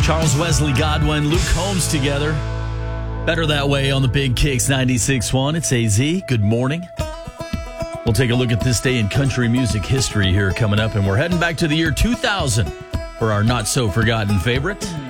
Charles Wesley Godwin, Luke Combs together. Better That Way on the Big Kicks 96.1. It's AZ. Good morning. We'll take a look at this day in country music history here coming up, and we're heading back to the year 2000 for our not-so-forgotten favorite.